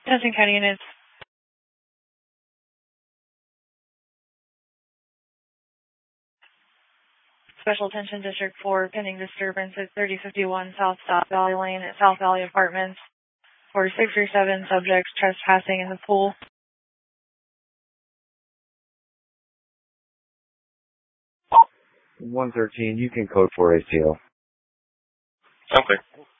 Johnson County units. Special Attention District 4, pending disturbance at 3051 South Valley Lane at South Valley Apartments for 6 or 7 subjects trespassing in the pool. 113, you can code for ACL. Okay.